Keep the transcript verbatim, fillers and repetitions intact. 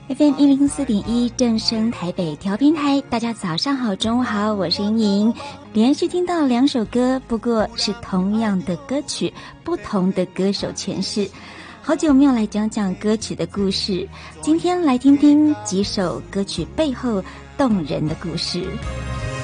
F M 一零四点一正声台北调频台，大家早上好，中午好，我是莹莹。连续听到两首歌，不过是同样的歌曲，不同的歌手诠释。好久没有来讲讲歌曲的故事，今天来听听几首歌曲背后动人的故事。